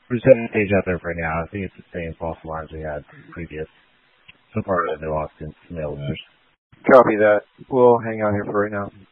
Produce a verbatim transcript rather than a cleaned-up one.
We're setting the stage out there for right now. I think it's the same false alarms we had previous. So far, no lost in mail listeners. Copy that. We'll hang out here for right now.